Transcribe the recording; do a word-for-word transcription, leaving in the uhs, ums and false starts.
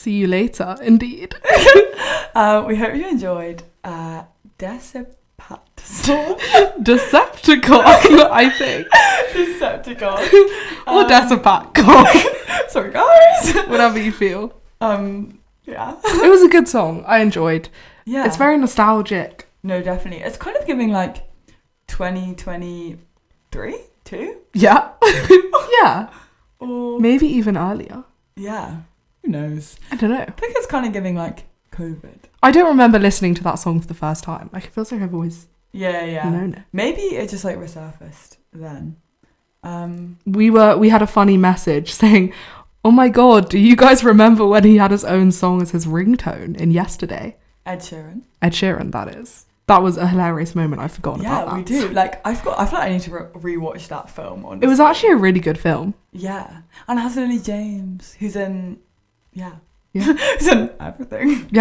See you later, indeed. uh, we hope you enjoyed uh, Decepticon. Decepticon, I think. Decepticon. Or Um, Decepticon. Sorry, guys. Whatever you feel. Um, yeah. It was a good song. I enjoyed. Yeah. It's very nostalgic. No, definitely. It's kind of giving like twenty twenty-three, two? Yeah. Yeah. Or Maybe even earlier. yeah. Who knows? I don't know. I think it's kind of giving like COVID. I don't remember listening to that song for the first time. Like, it feels like I've always Yeah, yeah. known it. Maybe it just like resurfaced then. Um, We were we had a funny message saying, "Oh my god, do you guys remember when he had his own song as his ringtone in Yesterday?" Ed Sheeran. Ed Sheeran, that is. That was a hilarious moment. I've forgotten Yeah, about that. we do. Like I forgot. I feel like I need to re- rewatch that film. Honestly. It was actually a really good film. Yeah, and it has Lily James, who's in yeah, Yeah. who's in everything. Yeah.